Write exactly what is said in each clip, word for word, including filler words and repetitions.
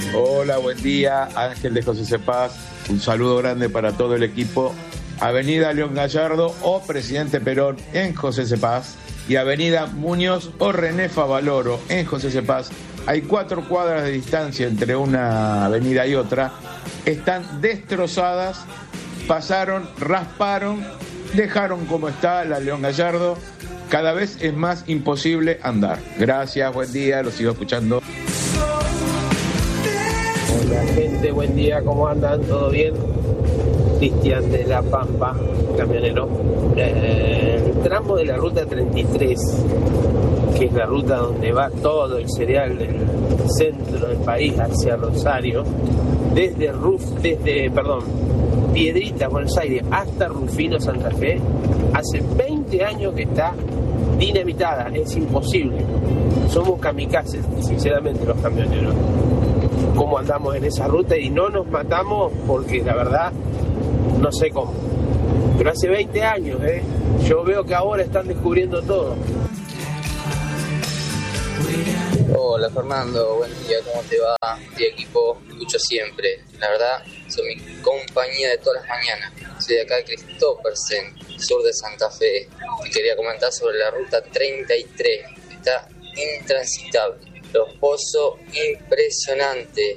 Hola, buen día, Ángel de José Cepaz. Un saludo grande para todo el equipo. Avenida León Gallardo o Presidente Perón en José Cepaz y Avenida Muñoz o René Favaloro en José Cepaz. Hay cuatro cuadras de distancia entre una avenida y otra. Están destrozadas, pasaron, rasparon, dejaron como está la León Gallardo. Cada vez es más imposible andar. Gracias, buen día, los sigo escuchando. Hola gente, buen día, ¿cómo andan? ¿Todo bien? Cristian de La Pampa, camionero. Eh, el tramo de la ruta treinta y tres, que es la ruta donde va todo el cereal del centro del país hacia Rosario, desde Ruf, desde, perdón, Piedrita, Buenos Aires, hasta Rufino, Santa Fe, hace veinte años que está dinamitada, es imposible. Somos kamikazes, sinceramente, los camioneros. Cómo andamos en esa ruta y no nos matamos porque la verdad no sé cómo, pero hace veinte años, ¿eh? Yo veo que ahora están descubriendo todo. Hola Fernando, buen día, ¿cómo te va? Mi equipo, escucho siempre, la verdad, son mi compañía de todas las mañanas. Soy de acá de Cristópersen, sur de Santa Fe. Te quería comentar sobre la ruta treinta y tres, está intransitable, los pozos impresionantes.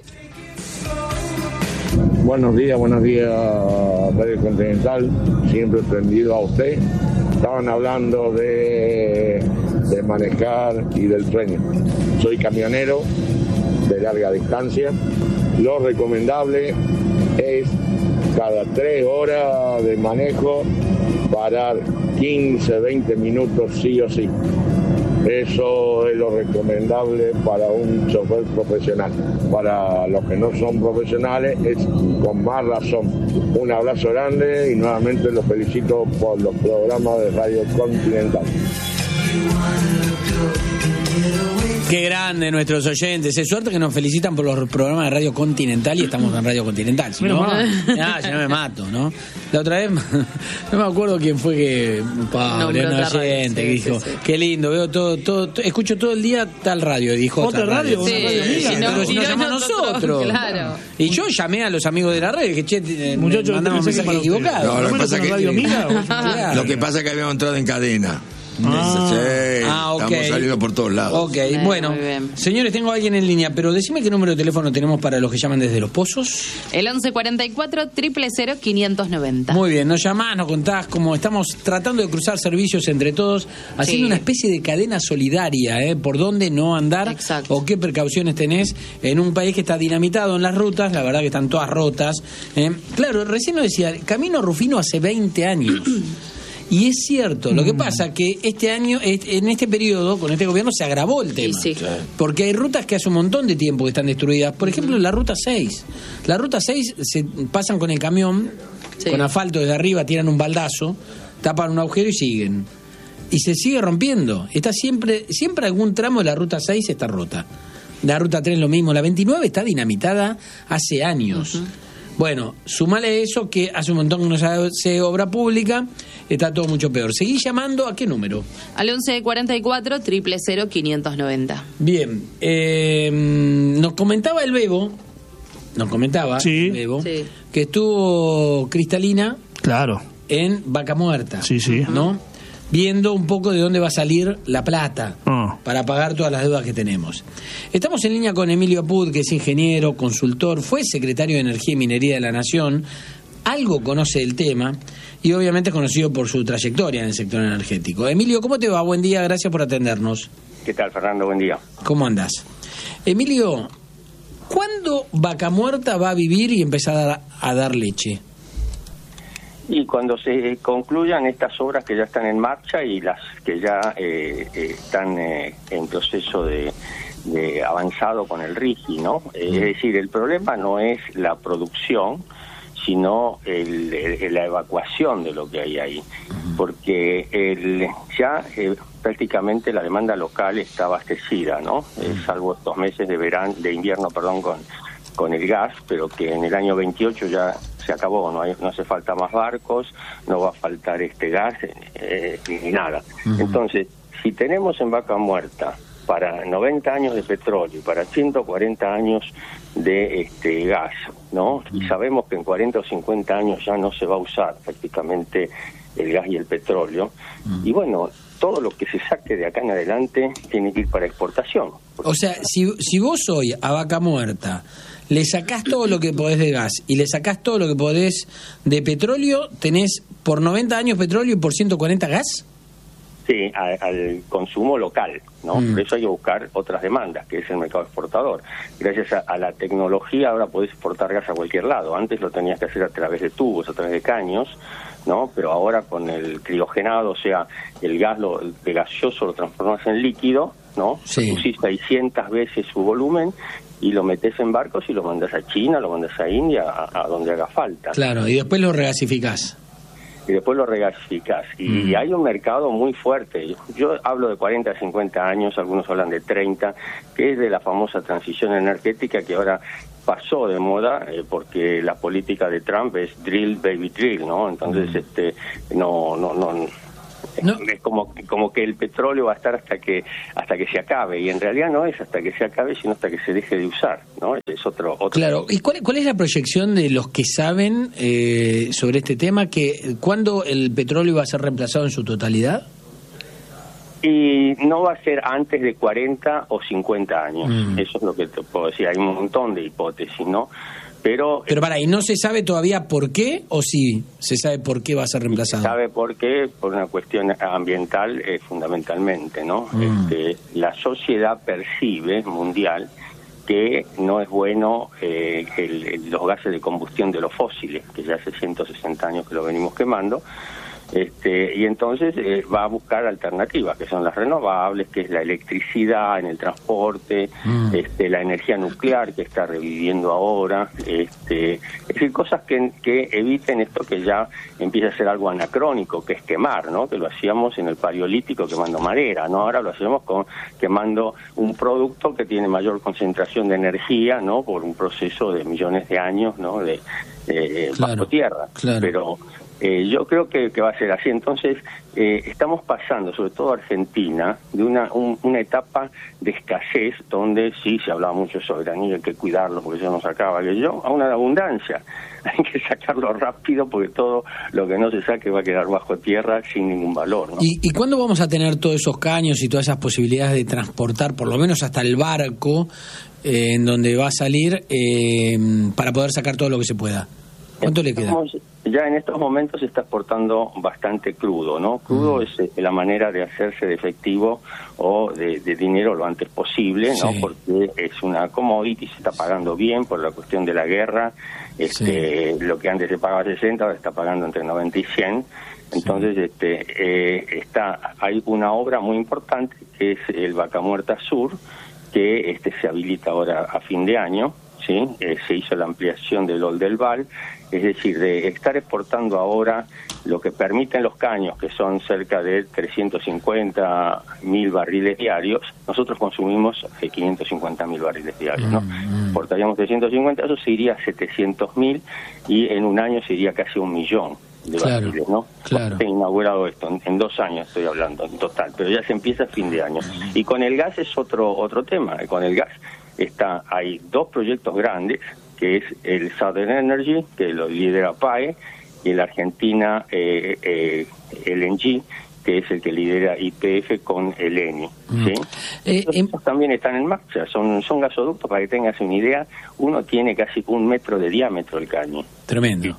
Buenos días, buenos días, Radio Continental, siempre prendido a usted. Estaban hablando de, de manejar y del sueño. Soy camionero de larga distancia. Lo recomendable es cada tres horas de manejo parar quince, veinte minutos sí o sí. Eso es lo recomendable para un chofer profesional. Para los que no son profesionales es con más razón. Un abrazo grande y nuevamente los felicito por los programas de Radio Continental. Qué grande nuestros oyentes. Es suerte que nos felicitan por los programas de Radio Continental y estamos en Radio Continental. Si no, ah, si no me mato, ¿no? La otra vez, no me acuerdo quién fue que Pablo, un oyente, sí, que dijo, sí, sí. Qué lindo, veo todo, todo, todo, escucho todo el día tal radio, dijo otra, otra radio. Sí, una radio amiga, sí, no, pero si nos llamó a nosotros. Claro. Y yo llamé a los amigos de la red, que che, muchachos, mandamos mensajes equivocados. No, lo, que pasa que, radio amiga, lo que pasa es que habíamos entrado en cadena. Ah, sí, ah, okay. Estamos saliendo por todos lados. Ok, bien, bueno, señores, tengo a alguien en línea, pero decime qué número de teléfono tenemos para los que llaman desde Los Pozos. El once cuarenta y cuatro, cero cero cero, quinientos noventa. Muy bien, nos llamás, nos contás cómo estamos tratando de cruzar servicios entre todos, haciendo sí. una especie de cadena solidaria, ¿eh? Por dónde no andar. Exacto. O qué precauciones tenés en un país que está dinamitado en las rutas, la verdad que están todas rotas. ¿eh? Claro, recién nos decía, Camino Rufino hace veinte años. Y es cierto, lo que pasa que este año, en este periodo, con este gobierno, se agravó el tema. Sí, sí. Porque hay rutas que hace un montón de tiempo que están destruidas. Por ejemplo, la ruta seis. La ruta seis se pasan con el camión, sí. con asfalto desde arriba, tiran un baldazo, tapan un agujero y siguen. Y se sigue rompiendo. Está siempre, siempre algún tramo de la ruta seis está rota. La ruta tres lo mismo. La veintinueve está dinamitada hace años. Uh-huh. Bueno, sumale eso que hace un montón que no se hace obra pública, está todo mucho peor. Seguí llamando, ¿a qué número? Al once cuarenta y cuatro, cero cero cero, quinientos noventa. Bien, eh, nos comentaba el Bebo, nos comentaba sí. el Bebo, sí. que estuvo Cristalina claro. en Vaca Muerta, sí, sí. ¿no? Viendo un poco de dónde va a salir la plata oh. para pagar todas las deudas que tenemos. Estamos en línea con Emilio Apud, que es ingeniero, consultor, fue secretario de Energía y Minería de la Nación, algo conoce del tema y obviamente es conocido por su trayectoria en el sector energético. Emilio, ¿cómo te va? Buen día, gracias por atendernos. ¿Qué tal, Fernando? Buen día. ¿Cómo andás? Emilio, ¿cuándo Vaca Muerta va a vivir y empezar a, a dar leche? Y cuando se concluyan estas obras que ya están en marcha y las que ya eh, eh, están eh, en proceso de, de avanzado con el RIGI, ¿no? Eh, es decir, el problema no es la producción, sino el, el, la evacuación de lo que hay ahí, porque el, ya eh, prácticamente la demanda local está abastecida, ¿no? Eh, salvo estos meses de verano, de invierno, perdón, con con el gas, pero que en el año veintiocho ya se acabó, no hay, no hace falta más barcos, no va a faltar este gas eh, ni nada. Uh-huh. Entonces, si tenemos en Vaca Muerta para noventa años de petróleo y para ciento cuarenta años de este gas, ¿no? Y sabemos que en cuarenta o cincuenta años ya no se va a usar prácticamente el gas y el petróleo. Mm. Y bueno, todo lo que se saque de acá en adelante tiene que ir para exportación. O sea, si, si vos hoy a Vaca Muerta le sacás todo lo que podés de gas y le sacás todo lo que podés de petróleo, tenés por noventa años petróleo y por ciento cuarenta gas. Sí, a, al consumo local, ¿no? Mm. Por eso hay que buscar otras demandas, que es el mercado exportador. Gracias a, a la tecnología ahora podés exportar gas a cualquier lado. Antes lo tenías que hacer a través de tubos, a través de caños, ¿no? Pero ahora con el criogenado, o sea, el gas, lo, el gaseoso lo transformas en líquido, ¿no? Sí. Reducís seiscientas veces su volumen y lo metes en barcos y lo mandas a China, lo mandas a India, a, a donde haga falta. Claro, y después lo regasificás. Y después lo regasificás. Y, mm. y hay un mercado muy fuerte. Yo, yo hablo de cuarenta a cincuenta años, algunos hablan de treinta, que es de la famosa transición energética que ahora pasó de moda eh, porque la política de Trump es drill, baby, drill, ¿no? Entonces, mm. este, no, no, no... No. Es como como que el petróleo va a estar hasta que hasta que se acabe, y en realidad no es hasta que se acabe, sino hasta que se deje de usar, ¿no? Es otro, otro... Claro. ¿Y cuál, cuál es la proyección de los que saben eh, sobre este tema? Que ¿cuándo el petróleo va a ser reemplazado en su totalidad? Y no va a ser antes de cuarenta o cincuenta años. Mm. Eso es lo que te puedo decir. Hay un montón de hipótesis, ¿no? Pero, Pero para, ¿y no se sabe todavía por qué o sí se sabe por qué va a ser reemplazado? Se sabe por qué, por una cuestión ambiental eh, fundamentalmente, ¿no? Mm. Este, la sociedad percibe mundial que no es bueno eh, el, el, los gases de combustión de los fósiles, que ya hace ciento sesenta años que lo venimos quemando. Este, y entonces eh, va a buscar alternativas, que son las renovables, que es la electricidad en el transporte, mm. este, la energía nuclear que está reviviendo ahora, este, es decir, cosas que, que eviten esto que ya empieza a ser algo anacrónico, que es quemar, ¿no? Que lo hacíamos en el Paleolítico quemando madera, ¿no? Ahora lo hacemos con quemando un producto que tiene mayor concentración de energía, ¿no? Por un proceso de millones de años, ¿no? De, de claro, bajo tierra, claro. Pero Eh, yo creo que, que va a ser así. Entonces, eh, estamos pasando, sobre todo Argentina, de una un, una etapa de escasez, donde sí se hablaba mucho de soberanía, hay que cuidarlo porque eso no se acaba, que yo, a una de abundancia. Hay que sacarlo rápido porque todo lo que no se saque va a quedar bajo tierra sin ningún valor, ¿no? ¿Y, y cuándo vamos a tener todos esos caños y todas esas posibilidades de transportar, por lo menos hasta el barco, eh, en donde va a salir, eh, para poder sacar todo lo que se pueda? ¿Cuánto le queda? Ya en estos momentos se está exportando bastante crudo, ¿no? Crudo mm. es eh, la manera de hacerse de efectivo o de, de dinero lo antes posible, ¿no? Sí. Porque es una commodity, se está pagando bien por la cuestión de la guerra. Este, sí. Lo que antes se pagaba sesenta, ahora está pagando entre noventa y cien. Entonces, sí. este, eh, está, hay una obra muy importante que es el Vaca Muerta Sur, que este se habilita ahora a fin de año. Sí, eh, se hizo la ampliación del Oldelval, es decir, de estar exportando ahora lo que permiten los caños, que son cerca de trescientos cincuenta mil barriles diarios. Nosotros consumimos eh, quinientos cincuenta mil barriles diarios, ¿no? Mm, Exportaríamos trescientos cincuenta, eso se iría a setecientos mil y en un año se iría casi a un millón de claro, barriles, ¿no? Claro. Se ha inaugurado esto en, en dos años, estoy hablando, en total, pero ya se empieza a fin de año. Y con el gas es otro otro tema, con el gas está hay dos proyectos grandes, que es el Southern Energy, que lo lidera P A E, y la Argentina eh, eh, L N G, que es el que lidera Y P F con el Eni, ¿sí? Mm. Eh, Estos también están en marcha, son son gasoductos, para que tengas una idea, uno tiene casi un metro de diámetro el caño. Tremendo.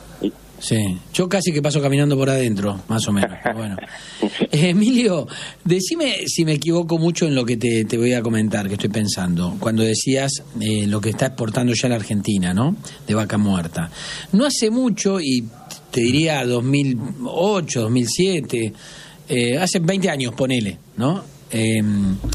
Sí, yo casi que paso caminando por adentro, más o menos. Bueno, eh, Emilio, decime si me equivoco mucho en lo que te, te voy a comentar, que estoy pensando, cuando decías eh, lo que está exportando ya la Argentina, ¿no? De Vaca Muerta. No hace mucho, y te diría dos mil ocho, dos mil siete, eh, hace veinte años, ponele, ¿no? Eh,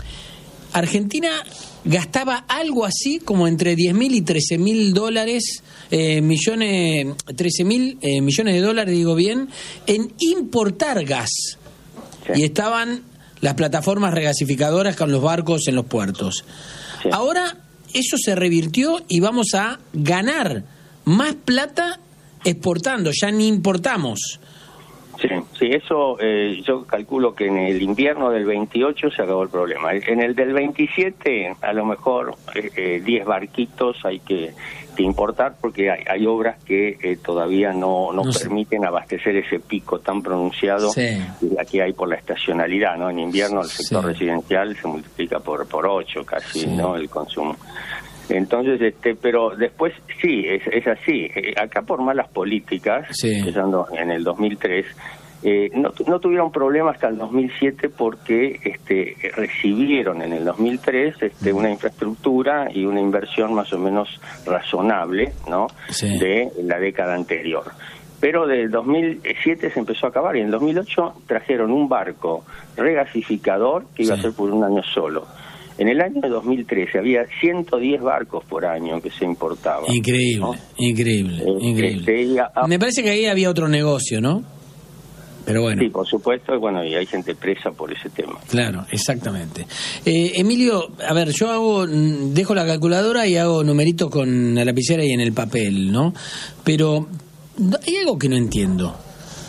Argentina gastaba algo así como entre diez mil y trece mil dólares, eh, millones, trece mil eh, millones de dólares, digo bien, en importar gas. Sí. Y estaban las plataformas regasificadoras con los barcos en los puertos. Sí. Ahora eso se revirtió y vamos a ganar más plata exportando, ya ni importamos. Sí, sí, Sí, eso eh, yo calculo que en el invierno del veintiocho se acabó el problema. En el del veintisiete, a lo mejor eh, diez barquitos hay que, que importar porque hay, hay obras que eh, todavía no, no, no permiten sé. abastecer ese pico tan pronunciado sí. que hay por la estacionalidad, ¿no? En invierno el sector sí. residencial se multiplica por, por ocho casi, sí. ¿no? El consumo. Entonces, este, pero después sí, es, es así. Eh, acá por malas políticas, sí. empezando en el dos mil tres, eh, no, no tuvieron problema hasta el dos mil siete porque este, recibieron en el dos mil tres este, una infraestructura y una inversión más o menos razonable, ¿no? Sí. De la década anterior. Pero del dos mil siete se empezó a acabar y en el dos mil ocho trajeron un barco regasificador que iba sí. a ser por un año solo. En el año de dos mil trece había ciento diez barcos por año que se importaban. Increíble, ¿no? increíble, eh, increíble. Este, a... Me parece que ahí había otro negocio, ¿no? Pero bueno. Sí, por supuesto, y bueno, y hay gente presa por ese tema. Claro, exactamente. Eh, Emilio, a ver, yo hago, dejo la calculadora y hago numeritos con la lapicera y en el papel, ¿no? Pero hay algo que no entiendo.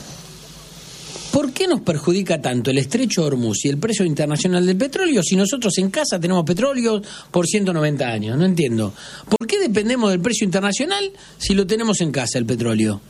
¿Por qué nos perjudica tanto el estrecho de Hormuz y el precio internacional del petróleo si nosotros en casa tenemos petróleo por ciento noventa años? No entiendo. ¿Por qué dependemos del precio internacional si lo tenemos en casa el petróleo?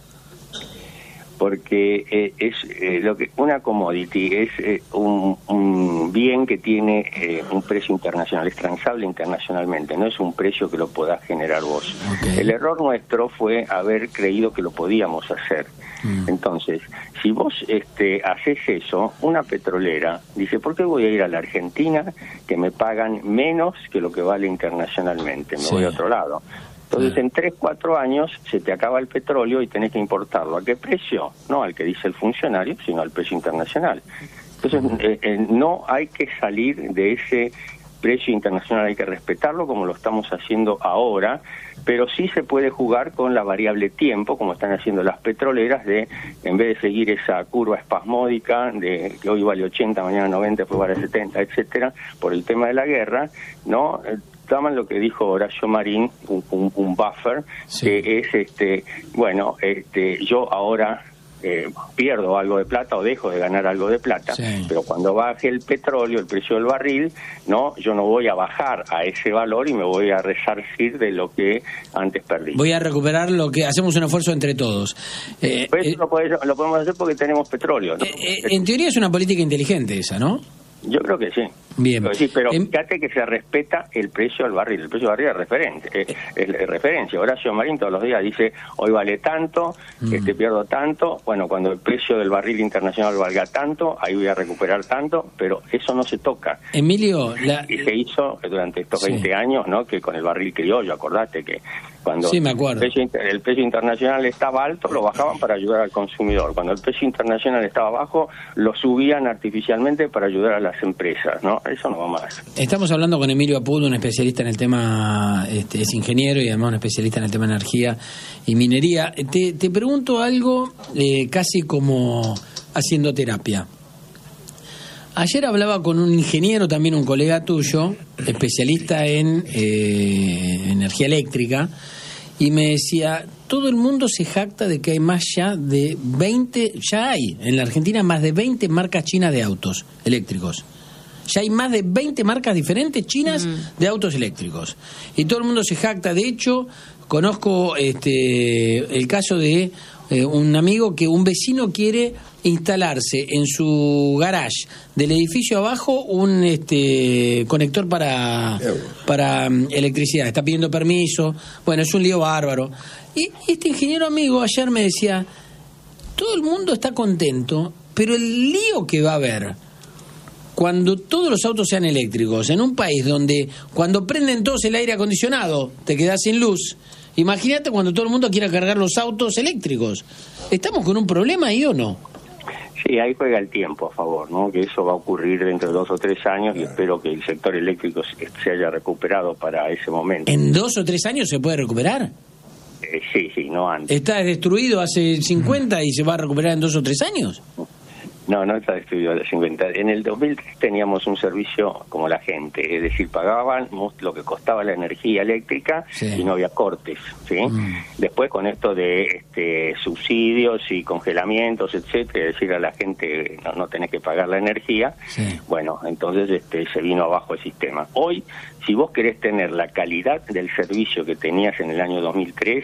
Porque eh, es eh, lo que una commodity es eh, un, un bien que tiene eh, un precio internacional, es transable internacionalmente, no es un precio que lo puedas generar vos. Okay. El error nuestro fue haber creído que lo podíamos hacer. Mm. Entonces, si vos este, haces eso, una petrolera dice, ¿por qué voy a ir a la Argentina que me pagan menos que lo que vale internacionalmente? Me sí. voy a otro lado. Entonces, sí. en tres, cuatro años se te acaba el petróleo y tenés que importarlo. ¿A qué precio? No al que dice el funcionario, sino al precio internacional. Entonces, eh, eh, no hay que salir de ese precio internacional, hay que respetarlo como lo estamos haciendo ahora, pero sí se puede jugar con la variable tiempo, como están haciendo las petroleras, de en vez de seguir esa curva espasmódica de que hoy vale ochenta, mañana noventa, después vale setenta, etcétera, por el tema de la guerra, ¿no? Toman lo que dijo Horacio Marín, un, un, un buffer, sí. que es, este bueno, este yo ahora eh, pierdo algo de plata o dejo de ganar algo de plata, sí. pero cuando baje el petróleo, el precio del barril, no, yo no voy a bajar a ese valor y me voy a resarcir de lo que antes perdí. Voy a recuperar lo que hacemos un esfuerzo entre todos. Eh, pues eso eh, lo, podemos, lo podemos hacer porque tenemos petróleo, ¿no? Eh, eh, en teoría es una política inteligente esa, ¿no? Yo creo que sí. Bien. Pero, sí, pero fíjate que se respeta el precio del barril. El precio del barril es referente, es, es, es referencia. Horacio Marín todos los días dice, hoy vale tanto, mm. este pierdo tanto. Bueno, cuando el precio del barril internacional valga tanto, ahí voy a recuperar tanto, pero eso no se toca. Emilio, la... y se hizo durante estos sí. veinte años, ¿no? Que con el barril criollo, acordate que cuando sí, me acuerdo. El, precio, el precio internacional estaba alto, lo bajaban para ayudar al consumidor. Cuando el precio internacional estaba bajo, lo subían artificialmente para ayudar a las empresas, ¿no? Eso no va más. Estamos hablando con Emilio Apudo, un especialista en el tema, este, es ingeniero y además un especialista en el tema de energía y minería. Te, te pregunto algo eh, casi como haciendo terapia. Ayer hablaba con un ingeniero, también un colega tuyo, especialista en eh, energía eléctrica, y me decía, todo el mundo se jacta de que hay más ya de veinte, ya hay en la Argentina más de veinte marcas chinas de autos eléctricos. Ya hay más de veinte marcas diferentes chinas mm. de autos eléctricos. Y todo el mundo se jacta. De hecho, conozco este el caso de eh, un amigo que un vecino quiere instalarse en su garage del edificio abajo un este conector para, para um, electricidad. Está pidiendo permiso. Bueno, es un lío bárbaro. Y este ingeniero amigo ayer me decía, todo el mundo está contento, pero el lío que va a haber cuando todos los autos sean eléctricos, en un país donde cuando prenden todos el aire acondicionado te quedás sin luz, imagínate cuando todo el mundo quiera cargar los autos eléctricos. ¿Estamos con un problema ahí o no? Sí, ahí juega el tiempo a favor, ¿no? Que eso va a ocurrir dentro de dos o tres años y espero que el sector eléctrico se haya recuperado para ese momento. ¿En dos o tres años se puede recuperar? Eh, sí, sí, no antes. ¿Está destruido hace cincuenta y se va a recuperar en dos o tres años? No, no está estudiado los cincuenta. En el dos mil tres teníamos un servicio como la gente, es decir, pagábamos lo que costaba la energía eléctrica sí. y no había cortes, ¿sí? Mm. Después con esto de este, subsidios y congelamientos, etcétera, es decir, a la gente no, no tenés que pagar la energía, sí. bueno, entonces este, se vino abajo el sistema. Hoy, si vos querés tener la calidad del servicio que tenías en el año dos mil tres,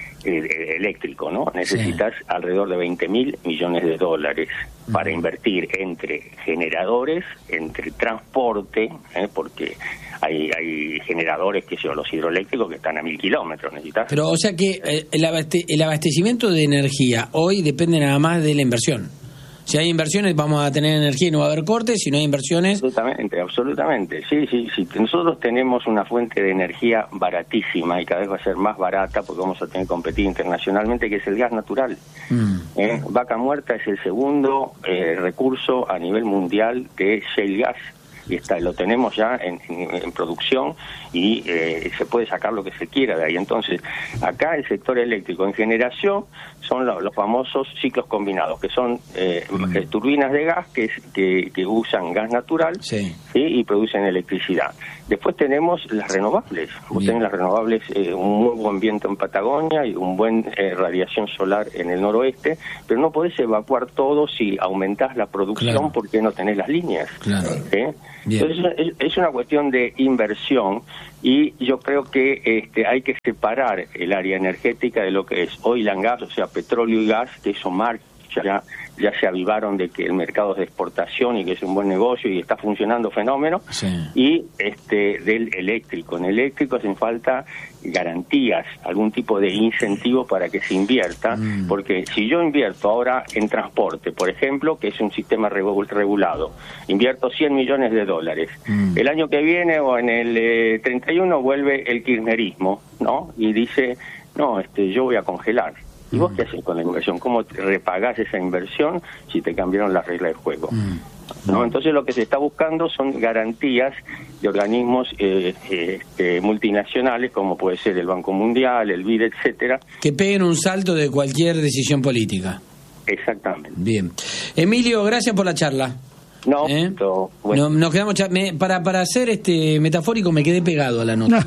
Eh, eléctrico, ¿no? Necesitas sí. alrededor de veinte mil millones de dólares uh-huh. para invertir entre generadores, entre transporte, ¿eh? porque hay hay generadores que son los hidroeléctricos que están a mil kilómetros, necesitas. Pero, o sea que eh, el, abaste- el abastecimiento de energía hoy depende nada más de la inversión. Si hay inversiones vamos a tener energía y no va a haber cortes, si no hay inversiones... Absolutamente, absolutamente. Sí, sí, sí. Nosotros tenemos una fuente de energía baratísima y cada vez va a ser más barata porque vamos a tener que competir internacionalmente, que es el gas natural. Mm. ¿Eh? Vaca Muerta es el segundo eh, recurso a nivel mundial de shale gas. Y está, lo tenemos ya en, en, en producción y eh, se puede sacar lo que se quiera de ahí. Entonces, acá el sector eléctrico en generación son lo, los famosos ciclos combinados, que son eh, mm. turbinas de gas que, que, que usan gas natural sí. ¿sí? y producen electricidad. Después tenemos las renovables. Vos tenés las renovables, eh, un muy buen viento en Patagonia y un buen eh, radiación solar en el noroeste, pero no podés evacuar todo si aumentás la producción claro. porque no tenés las líneas. Claro. ¿sí? Entonces es, es una cuestión de inversión y yo creo que este, hay que separar el área energética de lo que es oil and gas, o sea, petróleo y gas, que eso marcha ya ya se avivaron de que el mercado es de exportación y que es un buen negocio y está funcionando fenómeno, sí. y este del eléctrico. En eléctrico hacen falta garantías, algún tipo de incentivo para que se invierta, mm. porque si yo invierto ahora en transporte, por ejemplo, que es un sistema regulado, invierto cien millones de dólares, mm. el año que viene o en el eh, treinta y uno vuelve el kirchnerismo, ¿no? Y dice, no, este yo voy a congelar. ¿Y vos qué haces con la inversión? ¿Cómo te repagás esa inversión si te cambiaron las reglas del juego? Mm. ¿No? Entonces lo que se está buscando son garantías de organismos eh, eh, multinacionales, como puede ser el Banco Mundial, el B I D, etcétera. Que peguen un salto de cualquier decisión política. Exactamente. Bien. Emilio, gracias por la charla. No, ¿Eh? todo, bueno. no, nos quedamos cha- me, para para ser este metafórico me quedé pegado a la nota.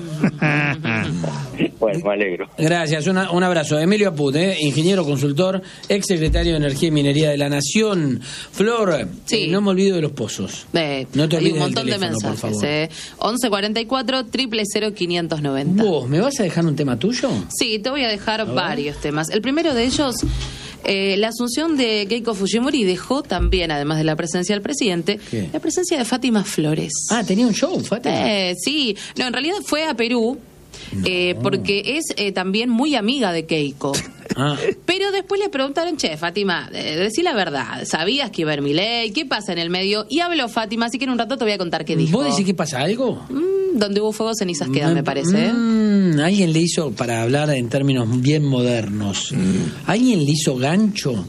Bueno, me alegro. Gracias, una, un abrazo. Emilio Apud, ¿eh? ingeniero consultor, ex secretario de Energía y Minería de la Nación. Flor, sí. eh, no me olvido de los pozos. Eh, no te olvides hay un montón del teléfono, de mensajes. por favor. Eh. once cuarenta y cuatro, cero cero cero, quinientos noventa. ¿Vos me vas a dejar un tema tuyo? Sí, te voy a dejar a varios temas. El primero de ellos... Eh, la asunción de Keiko Fujimori dejó también, además de la presencia del presidente, ¿qué? La presencia de Fátima Flores. Ah, tenía un show, Fátima. Eh, sí, no, en realidad fue a Perú. No. Eh, porque es eh, también muy amiga de Keiko. Ah. Pero después le preguntaron, che, Fátima, eh, decí la verdad, ¿sabías que iba a haber Milei? ¿Qué pasa en el medio? Y habló Fátima, así que en un rato te voy a contar qué dijo. ¿Vos decís que pasa algo? Mm, donde hubo fuego, cenizas quedan, mm, me parece. Mm, alguien le hizo, para hablar en términos bien modernos, mm. ¿alguien le hizo gancho?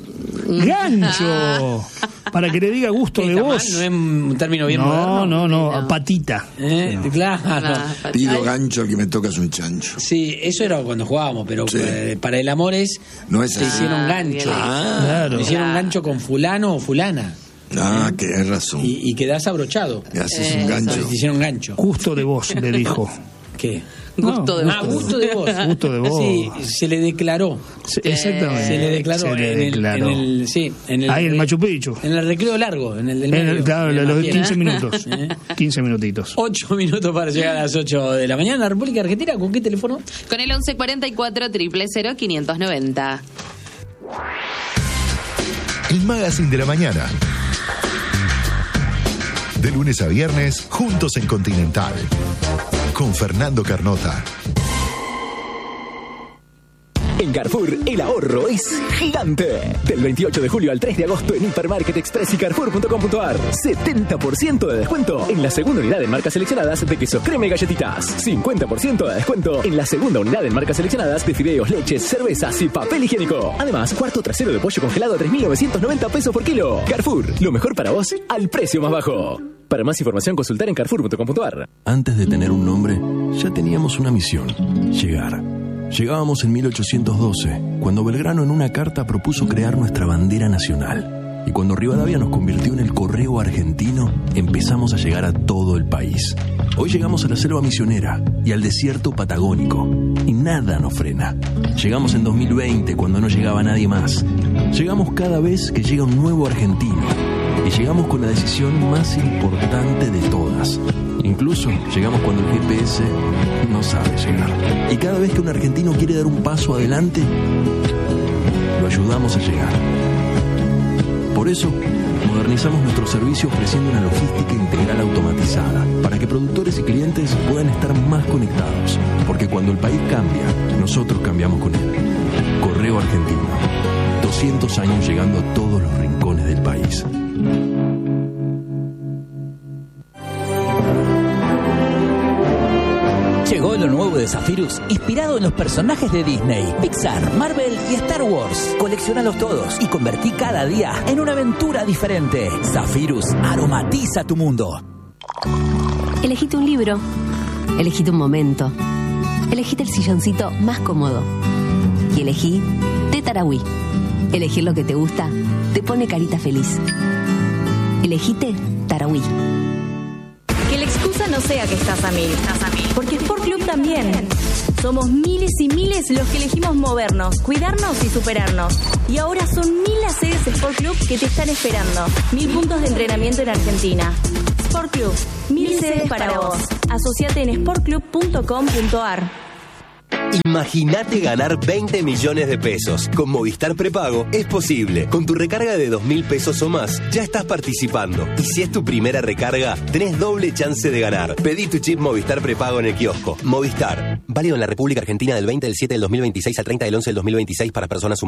¡Gancho! Para que le diga gusto de voz. No es un término bien no, moderno. No, no, no, patita. ¿Eh? No. Claro. No, pido gancho al que me tocas un chancho. Sí, eso era cuando jugábamos, pero sí. eh, para el amor es... No es te así. hicieron gancho. Ah, claro. Te hicieron gancho con fulano o fulana. Ah, ¿eh? Que es razón. Y, y quedás abrochado. Y haces eh, un gancho. Te hicieron gancho. Gusto de voz, le dijo. ¿Qué? Gusto de voz. Ah, gusto de voz. Gusto de voz. Sí, se le declaró. Sí, exactamente. Se le declaró. Se le en, declaró. El, en el, sí, en el, ahí en el Machu Picchu. En el recreo largo, en el del en medio. El, claro, en los de quince minutos. ¿Eh? quince minutitos. ocho minutos para llegar a las ocho de la mañana. ¿La República Argentina con qué teléfono? Con el once cuarenta y cuatro, cero cero cero, quinientos noventa. El Magazine de la Mañana. De lunes a viernes, juntos en Continental. Con Fernando Carnota. En Carrefour, el ahorro es gigante. Del veintiocho de julio al tres de agosto en Hipermarket Express y Carrefour punto com punto ar. setenta por ciento de descuento en la segunda unidad en marcas seleccionadas de queso crema y galletitas. cincuenta por ciento de descuento en la segunda unidad en marcas seleccionadas de fideos, leches, cervezas y papel higiénico. Además, cuarto trasero de pollo congelado a tres mil novecientos noventa pesos por kilo. Carrefour, lo mejor para vos al precio más bajo. Para más información, consultar en Carrefour punto com punto ar. Antes de tener un nombre, ya teníamos una misión: llegar. Llegábamos en mil ochocientos doce, cuando Belgrano en una carta propuso crear nuestra bandera nacional. Y cuando Rivadavia nos convirtió en el correo argentino, empezamos a llegar a todo el país. Hoy llegamos a la selva misionera y al desierto patagónico. Y nada nos frena. Llegamos en dos mil veinte, cuando no llegaba nadie más. Llegamos cada vez que llega un nuevo argentino. Y llegamos con la decisión más importante de todas. Incluso llegamos cuando el G P S no sabe llegar. Y cada vez que un argentino quiere dar un paso adelante, lo ayudamos a llegar. Por eso, modernizamos nuestro servicio ofreciendo una logística integral automatizada para que productores y clientes puedan estar más conectados. Porque cuando el país cambia, nosotros cambiamos con él. Correo Argentino. doscientos años llegando a todos los rincones del país. Llegó lo nuevo de Zephyrus, inspirado en los personajes de Disney, Pixar, Marvel y Star Wars. Colecciónalos todos y convertí cada día en una aventura diferente. Zephyrus aromatiza tu mundo. Elegite un libro, elegite un momento, elegite el silloncito más cómodo y elegí Té Tarahui. Elegir lo que te gusta te pone carita feliz. Elegite Tarahui. Que la excusa no sea que estás a mil, estás a mil. Porque Sport Club también. Somos miles y miles los que elegimos movernos, cuidarnos y superarnos. Y ahora son mil las sedes Sport Club que te están esperando. Mil puntos de entrenamiento en Argentina. Sport Club, mil, mil sedes para vos. Asociate en sport club punto com punto a r. Imagínate ganar veinte millones de pesos. Con Movistar Prepago es posible. Con tu recarga de dos mil pesos o más, ya estás participando. Y si es tu primera recarga, tenés doble chance de ganar. Pedí tu chip Movistar Prepago en el kiosco. Movistar. Válido en la República Argentina del veinte del siete del dos mil veintiséis al treinta del once del dos mil veintiséis para personas humanas.